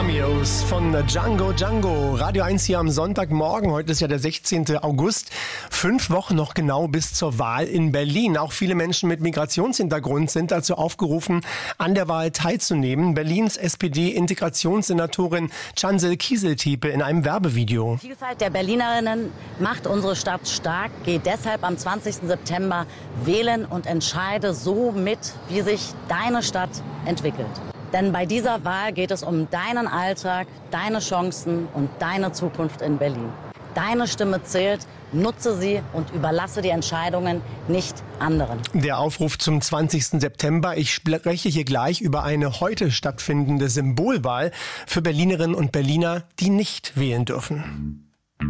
Cameos von Django Django. Radio 1 hier am Sonntagmorgen. Heute ist ja der 16. August. 5 Wochen noch genau bis zur Wahl in Berlin. Auch viele Menschen mit Migrationshintergrund sind dazu aufgerufen, an der Wahl teilzunehmen. Berlins SPD-Integrationssenatorin Cansel Kieseltiepe in einem Werbevideo. Die Vielfalt der Berlinerinnen macht unsere Stadt stark. Geh deshalb am 20. September wählen und entscheide so mit, wie sich deine Stadt entwickelt. Denn bei dieser Wahl geht es um deinen Alltag, deine Chancen und deine Zukunft in Berlin. Deine Stimme zählt, nutze sie und überlasse die Entscheidungen nicht anderen. Der Aufruf zum 20. September. Ich spreche hier gleich über eine heute stattfindende Symbolwahl für Berlinerinnen und Berliner, die nicht wählen dürfen.